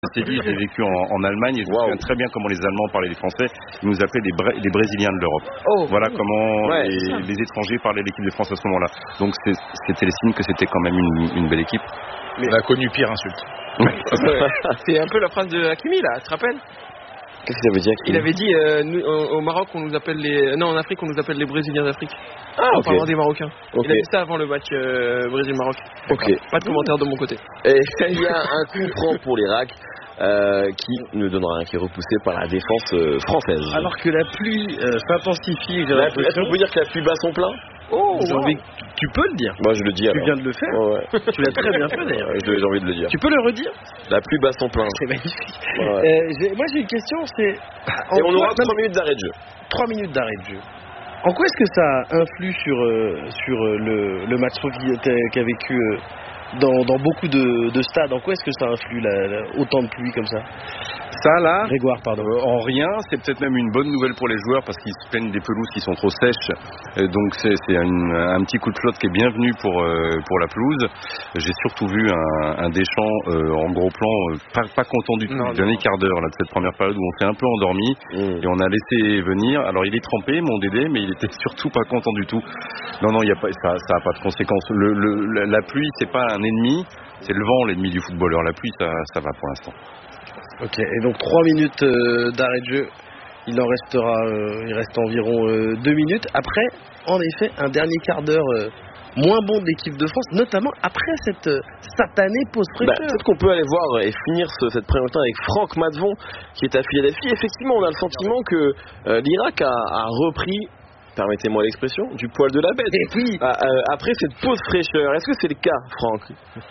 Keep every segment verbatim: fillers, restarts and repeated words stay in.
C'est dit, j'ai vécu en, en Allemagne et je me Wow. souviens très bien comment les Allemands parlaient les Français. Ils nous appelaient les, Bra- les Brésiliens de l'Europe. Oh. Voilà comment Ouais, les, les étrangers parlaient l'équipe de France à ce moment-là. Donc c'est- c'était les signes que c'était quand même une, une belle équipe. Mais... On a connu pire insulte. C'est un peu la phrase de Hakimi là, tu te rappelles? Qu'est-ce que ça veut dire? Il avait dit euh, nous, au, au Maroc on nous appelle les non en Afrique on nous appelle les Brésiliens d'Afrique. Ah, en ok. parlant des Marocains. Ok. Il a dit ça avant le match euh, Brésil-Maroc. Ok. Pas de commentaire de mon côté. Et il y a un coup franc pour l'Irak euh, qui ne donne rien, qui est repoussé par la défense euh, française. Alors que la pluie euh, s'intensifie, j'ai La- Est-ce l'impression. qu'on peut dire que la pluie bat son plein? Oh, J'ai wow. envie que- Tu peux le dire. Moi je le dis Tu alors. viens de le faire. Ouais, ouais. Tu l'as très bien fait d'ailleurs. Ouais, je- J'ai envie de le dire. Tu peux le redire? La pluie bat son plein. C'est magnifique. Ouais. Euh, j'ai- moi j'ai une question, c'est... Et on en aura quoi- trois minutes d'arrêt de jeu. trois minutes d'arrêt de jeu. En quoi est-ce que ça influe sur, euh, sur euh, le, le match qui qui a vécu euh, dans, dans beaucoup de, de stades? En quoi est-ce que ça influe la, la- autant de pluie comme ça? Ça là, Grégoire, pardon. euh, en rien, c'est peut-être même une bonne nouvelle pour les joueurs parce qu'ils se plaignent des pelouses qui sont trop sèches. Et donc c'est c'est un, un petit coup de flotte qui est bienvenu pour, euh, pour la pelouse. J'ai surtout vu un, un Deschamps euh, en gros plan, euh, pas, pas content du tout. Non, Le dernier quart d'heure là, de cette première période où on s'est un peu endormi Mmh. et on a laissé venir. Alors il est trempé, mon Dédé, mais il était surtout pas content du tout. Non, non, il y a pas, ça ça a pas de conséquences. Le, le, la, la pluie, c'est pas un ennemi, c'est le vent l'ennemi du footballeur. La pluie, ça, ça va pour l'instant. Ok, et donc trois minutes euh, d'arrêt de jeu. Il en restera, euh, il reste environ euh, deux minutes. Après, en effet, un dernier quart d'heure euh, moins bon de l'équipe de France, notamment après cette euh, satanée pause Bah, fraîcheur. peut-être qu'on peut aller voir et finir ce- cette première mi-temps avec Franck Matvon qui est à Philadelphie. Effectivement, on a le sentiment que euh, l'Irak a, a repris, permettez-moi l'expression, du poil de la bête. Et oui. Ah, euh, après cette pause fraîcheur, est-ce que c'est le cas, Franck?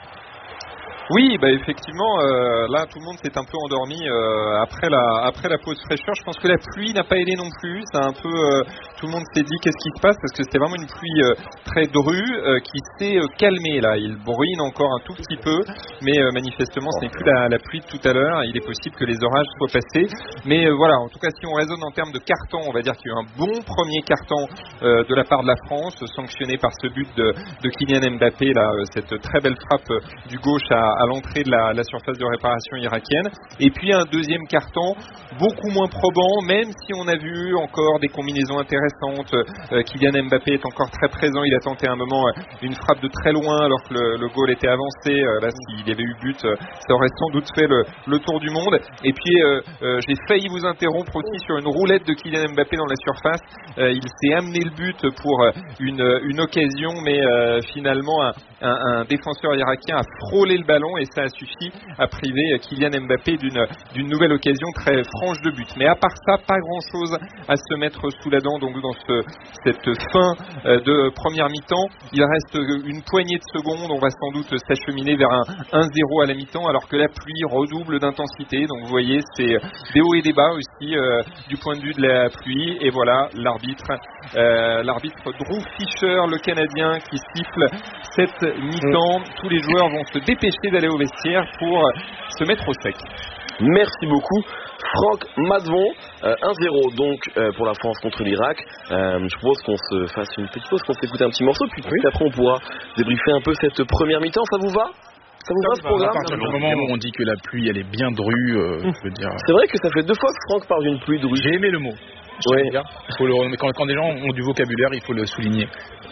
Oui, bah effectivement, euh, là tout le monde s'est un peu endormi euh, après la après la pause fraîcheur. Je pense que la pluie n'a pas aidé non plus. C'est un peu euh, tout le monde s'est dit qu'est-ce qui se passe parce que c'était vraiment une pluie euh, très drue euh, qui s'est euh, calmée là. Il bruine encore un tout petit peu, mais euh, manifestement ce n'est plus la, la pluie de tout à l'heure. Il est possible que les orages soient passés, mais euh, voilà. En tout cas, si on raisonne en termes de carton, on va dire qu'il y a eu un bon premier carton euh, de la part de la France, sanctionné par ce but de, de Kylian Mbappé là, euh, cette très belle frappe euh, du gauche à à l'entrée de la, la surface de réparation irakienne. Et puis un deuxième carton beaucoup moins probant, même si on a vu encore des combinaisons intéressantes. Euh, Kylian Mbappé est encore très présent. Il a tenté à un moment euh, une frappe de très loin alors que le, le goal était avancé. Euh, là, s'il y avait eu but, euh, ça aurait sans doute fait le, le tour du monde. Et puis, euh, euh, j'ai failli vous interrompre aussi sur une roulette de Kylian Mbappé dans la surface. Euh, il s'est amené le but pour euh, une, une occasion, mais euh, finalement, un, un, un défenseur irakien a frôlé le ballon et ça a suffi à priver Kylian Mbappé d'une d'une nouvelle occasion très franche de but. Mais à part ça, pas grand-chose à se mettre sous la dent donc dans ce, cette fin euh, de première mi-temps. Il reste une poignée de secondes. On va sans doute s'acheminer vers un un zéro à la mi-temps alors que la pluie redouble d'intensité. Donc vous voyez, c'est des hauts et des bas aussi euh, du point de vue de la pluie. Et voilà l'arbitre, euh, l'arbitre Drew Fisher, le Canadien, qui siffle cette mi-temps. Tous les joueurs vont se dépêcher d'aller au vestiaire pour se mettre au sec. Merci beaucoup, Franck Matvon. Euh, un zéro donc euh, pour la France contre l'Irak. Euh, je propose qu'on se fasse une petite pause, qu'on s'écoute un petit morceau, puis oui. Après on pourra débriefer un peu cette première mi-temps. Ça vous va? Ça vous va ce À programme? partir du moment où on dit que la pluie elle est bien drue, euh, je veux dire. C'est vrai que ça fait deux fois que Franck parle d'une pluie drue. J'ai aimé le mot. Ouais. Il faut le- quand, quand des gens ont du vocabulaire, il faut le souligner.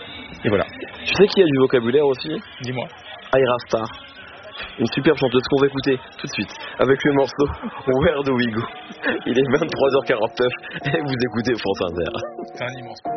Et voilà. Tu sais qui a du vocabulaire aussi? Dis-moi. Ayra Starr, une superbe chanteuse qu'on va écouter tout de suite avec le morceau Where Do We Go. Il est vingt-trois heures quarante-neuf et vous écoutez France Inter. C'est un immense.